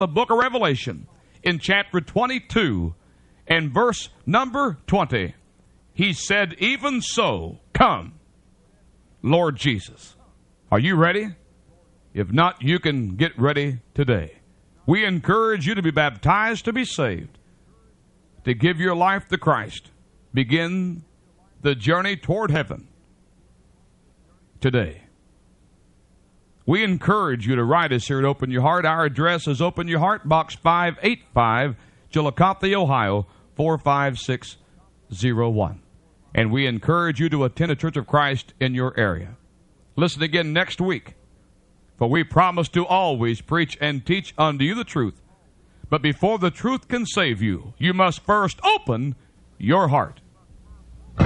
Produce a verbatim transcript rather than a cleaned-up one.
the book of Revelation in chapter twenty-two and verse number twenty. He said, "Even so, come, Lord Jesus." Are you ready? If not, you can get ready today. We encourage you to be baptized, to be saved, to give your life to Christ. Begin the journey toward heaven today. We encourage you to write us here at Open Your Heart. Our address is Open Your Heart, Box five eighty-five, Chillicothe, Ohio, four five six zero one. And we encourage you to attend a Church of Christ in your area. Listen again next week, for we promise to always preach and teach unto you the truth. But before the truth can save you, you must first open your heart.